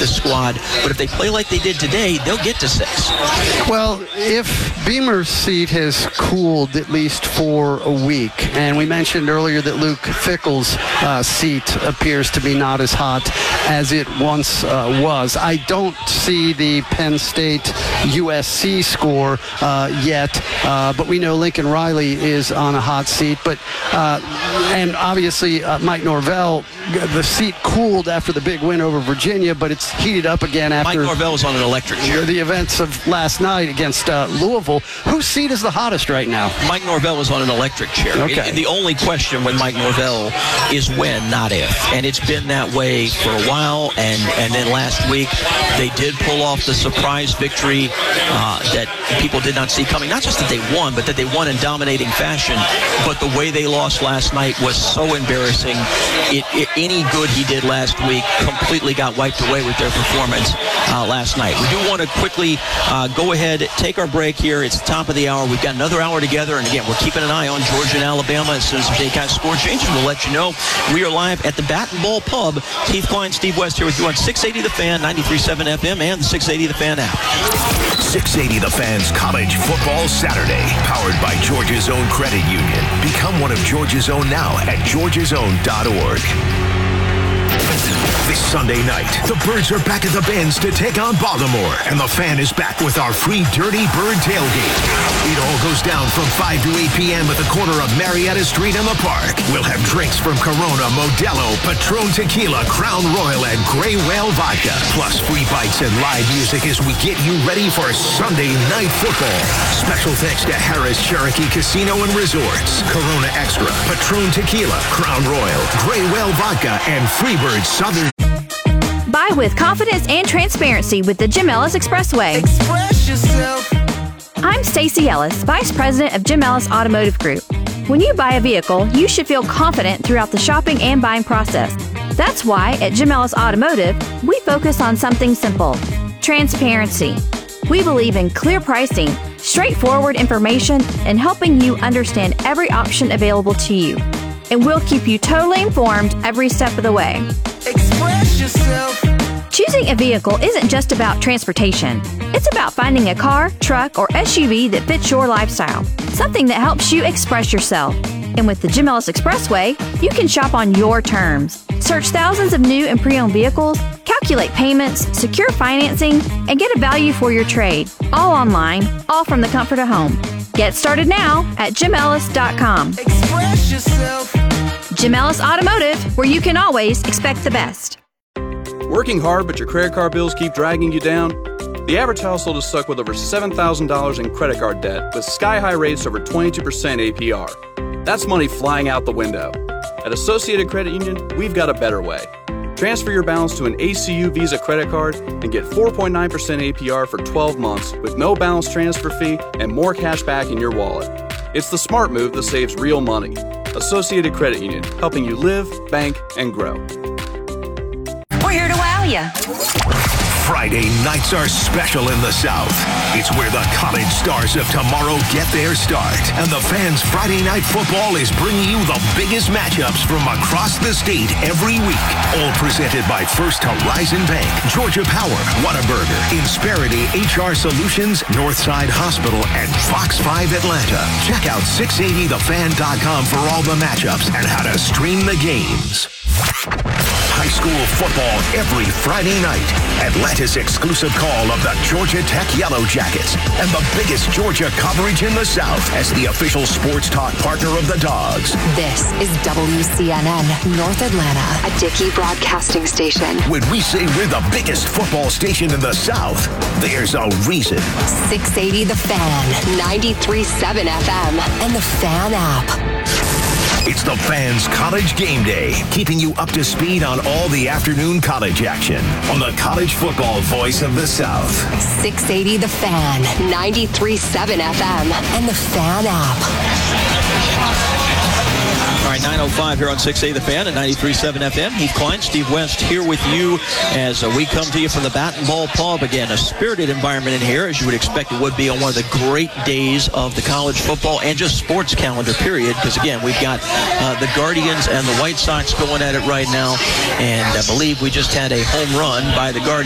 this squad, but if they play like they did today, they'll get to 6. Well, if Beamer's seat has cooled at least for a week, and we mentioned earlier that Luke Fickell's seat appears to be not as hot as it once was. I don't see the Penn State USC score yet, but we know Lincoln Riley is on a hot seat. But and obviously Mike Norvell, the seat cooled after the big win over Virginia, but it's heated up again after Mike Norvell is on an electric chair. The events of last night against Louisville. Whose seat is the hottest right now? Mike Norvell is on an electric chair. Okay. The only question with Mike Norvell is when, not if. And it's been that way for a while. And then last week, they did pull off the surprise victory that people did not see coming. Not just that they won, but that they won in dominating fashion. But the way they lost last night was so embarrassing. Any good he did last week completely got wiped away with their performance last night. We do want to quickly go ahead, take our break here. It's the top of the hour. We've got another hour together. And again, we're keeping an eye on Georgia and Alabama. As soon as the kind of score changes, we'll let you know. We are live at the Bat and Ball Pub. Keith Klein, Steve West here with you on 680 The Fan, 93.7 FM, and the 680 The Fan app. 680 The Fan's College Football Saturday, powered by Georgia's Own Credit Union. Become one of Georgia's Own now at georgiasown.org. This Sunday night, the Birds are back at the Benz to take on Baltimore, and the Fan is back with our free Dirty Bird tailgate. It all goes down from 5 to 8 p.m. at the corner of Marietta Street and the Park. We'll have drinks from Corona, Modelo, Patron Tequila, Crown Royal, and Gray Whale Vodka. Plus free bites and live music as we get you ready for Sunday Night Football. Special thanks to Harris Cherokee Casino and Resorts, Corona Extra, Patron Tequila, Crown Royal, Gray Whale Vodka, and Freebird Southern. Buy with confidence and transparency with the Jim Ellis Expressway. Express yourself. I'm Stacey Ellis, Vice President of Jim Ellis Automotive Group. When you buy a vehicle, you should feel confident throughout the shopping and buying process. That's why at Jim Ellis Automotive, we focus on something simple: transparency. We believe in clear pricing, straightforward information, and helping you understand every option available to you. And we'll keep you totally informed every step of the way. Express yourself. Choosing a vehicle isn't just about transportation. It's about finding a car, truck, or SUV that fits your lifestyle. Something that helps you express yourself. And with the Jim Ellis Expressway, you can shop on your terms. Search thousands of new and pre-owned vehicles, calculate payments, secure financing, and get a value for your trade. All online, all from the comfort of home. Get started now at JimEllis.com. Express yourself. Jim Ellis Automotive, where you can always expect the best. Working hard, but your credit card bills keep dragging you down? The average household is stuck with over $7,000 in credit card debt with sky-high rates over 22% APR. That's money flying out the window. At Associated Credit Union, we've got a better way. Transfer your balance to an ACU Visa credit card and get 4.9% APR for 12 months with no balance transfer fee and more cash back in your wallet. It's the smart move that saves real money. Associated Credit Union, helping you live, bank, and grow. We're here to wow you. Friday nights are special in the South. It's where the college stars of tomorrow get their start. And the Fans Friday Night Football is bringing you the biggest matchups from across the state every week. All presented by First Horizon Bank, Georgia Power, Whataburger, Insperity HR Solutions, Northside Hospital, and Fox 5 Atlanta. Check out 680thefan.com for all the matchups and how to stream the games. High school football every Friday night. Atlanta's exclusive call of the Georgia Tech Yellow Jackets and the biggest Georgia coverage in the South as the official sports talk partner of the Dogs. This is WCNN North Atlanta, a Dickey broadcasting station. When we say we're the biggest football station in the South, there's a reason. 680 The Fan, 93.7 FM, and the Fan app. It's the Fans College Game Day, keeping you up to speed on all the afternoon college action on the college football voice of the South. 680 The Fan, 93.7 FM, and the Fan app. All right, 9:05 here on 680 The Fan at 93.7 FM. Heath Klein, Steve West here with you as we come to you from the Bat and Ball Pub. Again, a spirited environment in here, as you would expect it would be on one of the great days of the college football and just sports calendar, period. Because, again, we've got the Guardians and the White Sox going at it right now. And I believe we just had a home run by the Guardians.